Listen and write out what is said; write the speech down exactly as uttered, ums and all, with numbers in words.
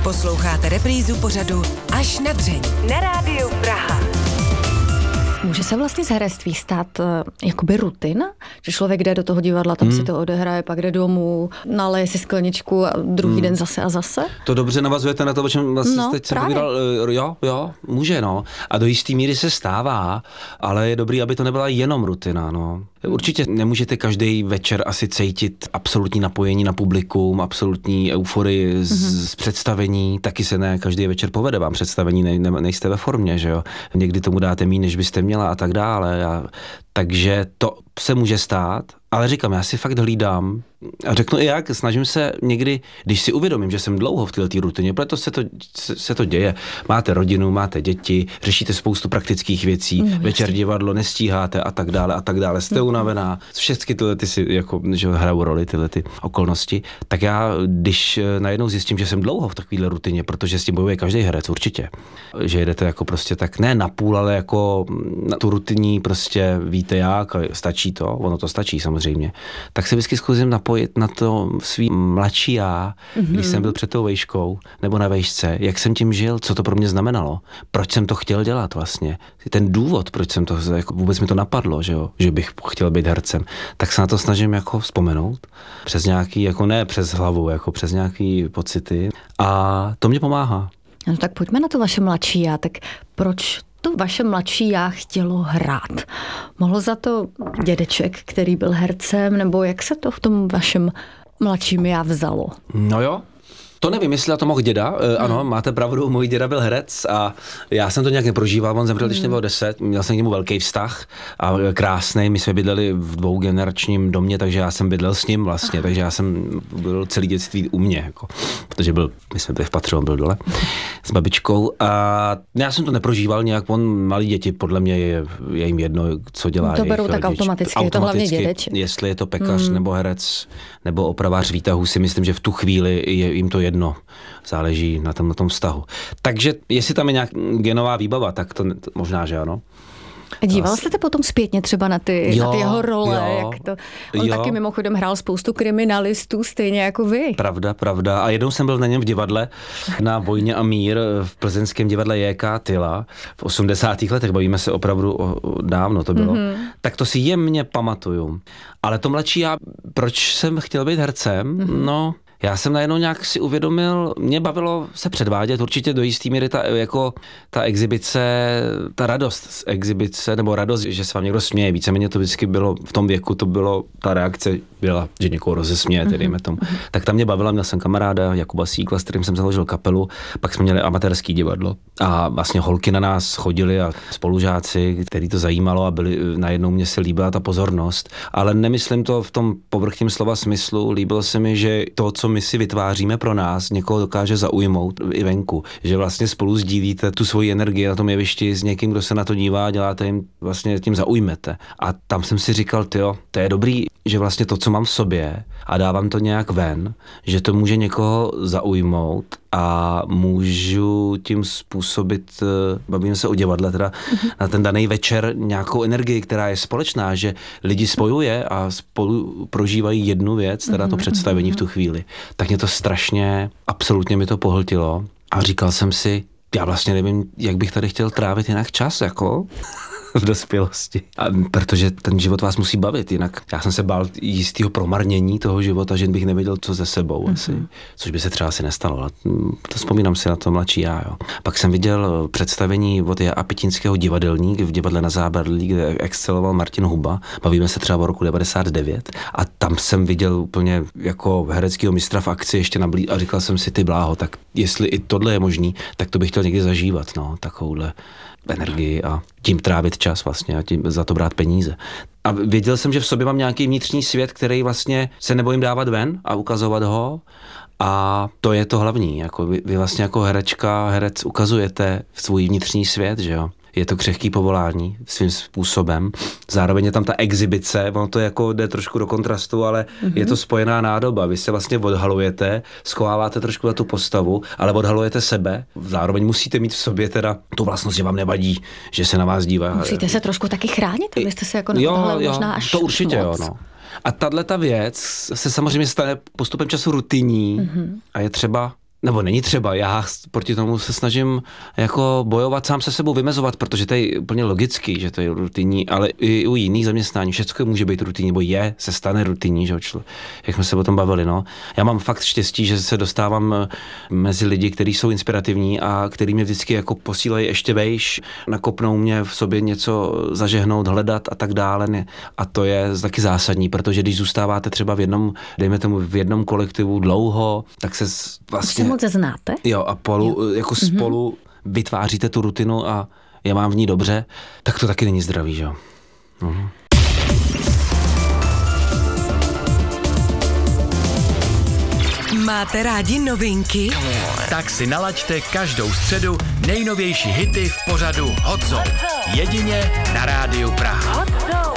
Posloucháte reprízu pořadu Až na dřeň na Rádiu Praha. Může se vlastně z herectví stát uh, jakoby rutina? Že člověk jde do toho divadla, tam hmm. si to odehraje, pak jde domů, naleje si skleničku a druhý hmm. den zase a zase? To dobře navazujete na to, o čem vlastně no, teď jsem povídal. Jo, jo, může, no. A do jistý míry se stává, ale je dobrý, aby to nebyla jenom rutina, no. Určitě nemůžete každý večer asi cítit absolutní napojení na publikum, absolutní euforii z, mm-hmm. z představení. Taky se ne každý večer povede vám představení, ne, ne, nejste ve formě, že jo. Někdy tomu dáte míň, než byste měla a tak dále. A, takže to se může stát, ale říkám, já si fakt hlídám a řeknu i jak, snažím se někdy, když si uvědomím, že jsem dlouho v této rutině, protože se to, se, se to děje. Máte rodinu, máte děti, řešíte spoustu praktických věcí, no, večer divadlo nestíháte a tak dále a tak dále, jste mm. unavená. Všechny tyhle ty si jako, že hrajou roli, tyhle ty okolnosti. Tak já, když najednou zjistím, že jsem dlouho v takovéhle rutině, protože s tím bojuje každý herec určitě, že jedete jako prostě tak ne na půl, ale jako na tu rutinní prostě víte jak, stačí to, ono to stačí samozřejmě. Tak se vždycky zkusím napojit na to svý mladší já, mm-hmm. když jsem byl před tou vejškou nebo na vejšce, jak jsem tím žil, co to pro mě znamenalo, proč jsem to chtěl dělat vlastně, ten důvod, proč jsem to, jako vůbec mi to napadlo, že jo, že bych chtěl být hercem, tak se na to snažím jako vzpomenout přes nějaký, jako ne přes hlavu, jako přes nějaký pocity a to mě pomáhá. No tak pojďme na to vaše mladší já, tak proč to vaše mladší já chtělo hrát? Mohlo za to dědeček, který byl hercem, nebo jak se to v tom vašem mladším já vzalo? No jo. To nevím, jestli na to mohl děda. Hmm. Ano, máte pravdu, můj děda byl herec a já jsem to nějak neprožíval, on zemřel, když mě bylo deset, měl jsem k němu velký vztah a krásný, my jsme bydleli v dvougeneračním domě, takže já jsem bydlel s ním vlastně, takže já jsem byl celý dětství u mě, jako, protože byl, my jsme byli v patře, on byl dole s babičkou a já jsem to neprožíval nějak, on malí děti, podle mě je, je jim jedno, co dělá. To berou tak rodič. automaticky, je to hlavně dědeček. Jestli je to pekař hmm. nebo herec nebo opravář výtahů, si myslím, že v tu chvíli je jim to jedno, záleží na tom, na tom vztahu. Takže jestli tam je nějak genová výbava, tak to, to možná, že ano. A díval jste potom zpětně třeba na ty, jo, na ty jeho role? Jo, jak to, on jo. taky mimochodem hrál spoustu kriminalistů, stejně jako vy. Pravda, pravda. A jednou jsem byl na něm v divadle na Vojně a mír v plzeňském divadle J K Tyla v osmdesátých letech, bavíme se opravdu o, o, dávno to bylo. Mm-hmm. Tak to si jemně pamatuju. Ale to mladší já, proč jsem chtěl být hercem? Mm-hmm. No... Já jsem najednou nějak si uvědomil, mě bavilo se předvádět, určitě do jistý míry ta, jako, ta exibice, ta radost z exibice, nebo radost, že se vám někdo směje, víceméně to vždycky bylo, v tom věku to bylo, ta reakce byla, že někoho rozesměje, tedy dejme tomu. Tak tam mě bavila, měl jsem kamaráda Jakuba Síkla, s kterým jsem založil kapelu, pak jsme měli amatérský divadlo a vlastně holky na nás chodily a spolužáci, který to zajímalo a byli, najednou mě se líbila ta pozornost, ale nemyslím to v tom povrchním slova smyslu, líbilo se mi, že to, co my si vytváříme pro nás, někoho dokáže zaujmout i venku. Že vlastně spolu sdílíte tu svoji energii na tom jevišti s někým, kdo se na to dívá, děláte jim, vlastně tím zaujmete. A tam jsem si říkal, tyjo, to je dobrý, že vlastně to, co mám v sobě a dávám to nějak ven, že to může někoho zaujmout a můžu tím způsobit, bavíme se o divadle, teda mm-hmm. na ten daný večer nějakou energii, která je společná, že lidi spojuje a spolu prožívají jednu věc, teda to představení v tu chvíli. Tak mě to strašně, absolutně mi to pohltilo a říkal jsem si, já vlastně nevím, jak bych tady chtěl trávit jinak čas, jako v dospělosti. A protože ten život vás musí bavit, jinak já jsem se bál jistého promarnění toho života, že bych nevěděl, co ze sebou mm-hmm. asi, což by se třeba asi nestalo. Ale to vzpomínám si na to mladší já, jo. Pak jsem viděl představení od J A Pitínského Divadelník v divadle Na Zábradlí, kde exceloval Martin Huba, bavíme se třeba o roku devadesát devět a tam jsem viděl úplně jako hereckého mistra v akci ještě na blí a říkal jsem si, ty bláho, tak jestli i tohle je možný, tak to bych chtěl někdy zažívat, no, takovouhle energii a tím trávit čas vlastně a tím za to brát peníze. A věděl jsem, že v sobě mám nějaký vnitřní svět, který vlastně se nebojím dávat ven a ukazovat ho a to je to hlavní. Jako vy, vy vlastně jako herečka, herec ukazujete svůj vnitřní svět, že jo. Je to křehký povolání svým způsobem. Zároveň je tam ta exibice, ono to jako jde trošku do kontrastu, ale mm-hmm. je to spojená nádoba. Vy se vlastně odhalujete, schováváte trošku na tu postavu, ale odhalujete sebe. Zároveň musíte mít v sobě teda tu vlastnost, že vám nevadí, že se na vás dívá. Musíte se trošku taky chránit, abyste se jako neodhalili možná až to určitě moc. Jo, no. A tato věc se samozřejmě stane postupem času rutinní mm-hmm. a je třeba nebo není třeba, já proti tomu se snažím jako bojovat sám se sebou, vymezovat, protože to je úplně logický, že to je rutinní, ale i u jiných zaměstnání všechno může být rutinní, nebo je, se stane rutinní, že člo, jak jsme se o tom bavili, no. Já mám fakt štěstí, že se dostávám mezi lidi, kteří jsou inspirativní a kteří mě vždycky jako posílají ještě vejš, nakopnou mě v sobě něco zažehnout, hledat a tak dále. A to je taky zásadní, protože když zůstáváte třeba v jednom, dejme tomu v jednom kolektivu dlouho, tak se vlastně... Už se moc znáte? Jo, a polu, jo. jako mm-hmm. spolu vytváříte tu rutinu a je vám v ní dobře, tak to taky není zdravý, že jo. Mhm. Máte rádi novinky? Tak si nalaďte každou středu nejnovější hity v pořadu Hot Zone. Jedině na Rádiu Praha.